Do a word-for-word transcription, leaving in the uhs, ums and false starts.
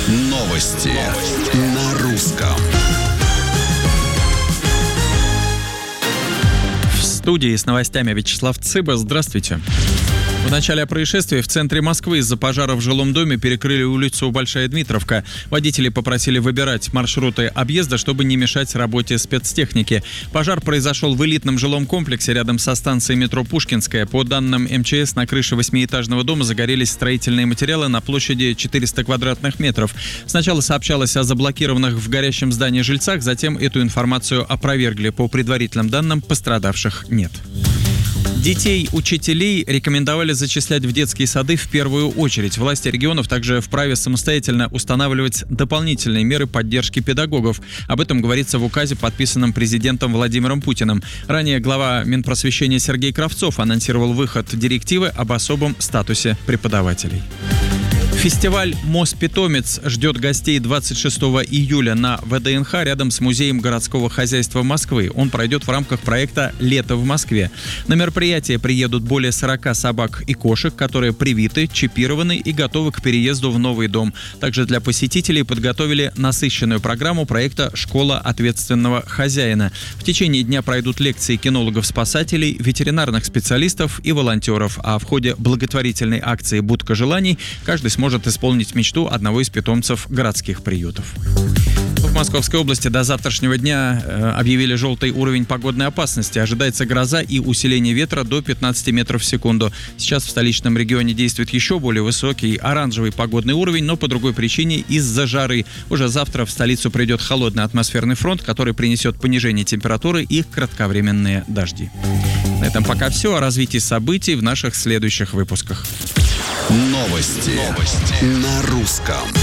Новости на русском. В студии с новостями Вячеслав Цыба. Здравствуйте. В начале происшествия в центре Москвы из-за пожара в жилом доме перекрыли улицу Большая Дмитровка. Водители попросили выбирать маршруты объезда, чтобы не мешать работе спецтехники. Пожар произошел в элитном жилом комплексе рядом со станцией метро Пушкинская. По данным эм че эс, на крыше восьмиэтажного дома загорелись строительные материалы на площади четыреста квадратных метров. Сначала сообщалось о заблокированных в горящем здании жильцах, затем эту информацию опровергли. По предварительным данным, пострадавших нет. Детей учителей рекомендовали зачислять в детские сады в первую очередь. Власти регионов также вправе самостоятельно устанавливать дополнительные меры поддержки педагогов. Об этом говорится в указе, подписанном президентом Владимиром Путиным. Ранее глава Минпросвещения Сергей Кравцов анонсировал выход директивы об особом статусе преподавателей. Фестиваль «Моспитомец» ждет гостей двадцать шестого июля на вэ дэ эн ха рядом с Музеем городского хозяйства Москвы. Он пройдет в рамках проекта «Лето в Москве». На мероприятие приедут более сорока собак и кошек, которые привиты, чипированы и готовы к переезду в новый дом. Также для посетителей подготовили насыщенную программу проекта «Школа ответственного хозяина». В течение дня пройдут лекции кинологов-спасателей, ветеринарных специалистов и волонтеров. А в ходе благотворительной акции «Будка желаний» каждый сможет может исполнить мечту одного из питомцев городских приютов. В Московской области до завтрашнего дня э, объявили желтый уровень погодной опасности. Ожидается гроза и усиление ветра до пятнадцати метров в секунду. Сейчас в столичном регионе действует еще более высокий оранжевый погодный уровень, но по другой причине – из-за жары. Уже завтра в столицу придет холодный атмосферный фронт, который принесет понижение температуры и кратковременные дожди. На этом пока все. О развитии событий в наших следующих выпусках. Новости, Новости. на русском.